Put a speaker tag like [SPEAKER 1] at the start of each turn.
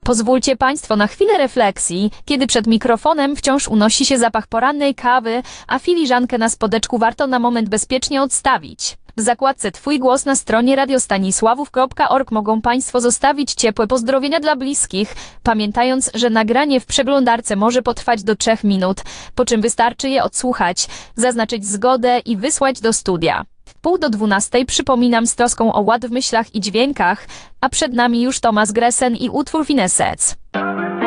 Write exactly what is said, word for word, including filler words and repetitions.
[SPEAKER 1] Pozwólcie Państwo na chwilę refleksji, kiedy przed mikrofonem wciąż unosi się zapach porannej kawy, a filiżankę na spodeczku warto na moment bezpiecznie odstawić. W zakładce Twój głos na stronie radiostanisławów kropka org mogą Państwo zostawić ciepłe pozdrowienia dla bliskich, pamiętając, że nagranie w przeglądarce może potrwać do trzech minut, po czym wystarczy je odsłuchać, zaznaczyć zgodę i wysłać do studia. W pół do dwunastej przypominam z troską o ład w myślach i dźwiękach, a przed nami już Thomas Gresen i utwór Finesec.